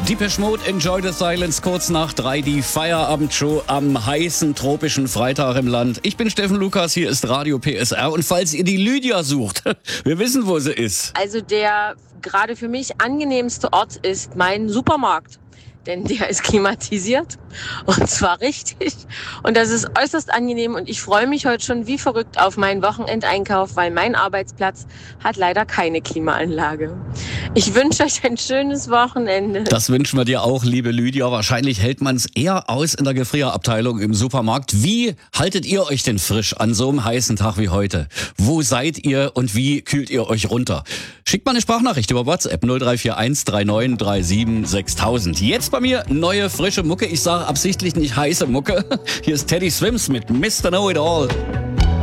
Depeche Mode, Enjoy the Silence, kurz nach 3, die Feierabendshow am heißen tropischen Freitag im Land. Ich bin Steffen Lukas, hier ist Radio PSR und falls ihr die Lydia sucht, wir wissen, wo sie ist. Also der gerade für mich angenehmste Ort ist mein Supermarkt. Denn der ist klimatisiert und zwar richtig und das ist äußerst angenehm und ich freue mich heute schon wie verrückt auf meinen Wochenendeinkauf, weil mein Arbeitsplatz hat leider keine Klimaanlage. Ich wünsche euch ein schönes Wochenende. Das wünschen wir dir auch, liebe Lydia. Wahrscheinlich hält man es eher aus in der Gefrierabteilung im Supermarkt. Wie haltet ihr euch denn frisch an so einem heißen Tag wie heute? Wo seid ihr und wie kühlt ihr euch runter? Schickt mal eine Sprachnachricht über WhatsApp 0341 3937 6000. Jetzt bei mir neue frische Mucke. Ich sage absichtlich nicht heiße Mucke. Hier ist Teddy Swims mit Mr. Know It All.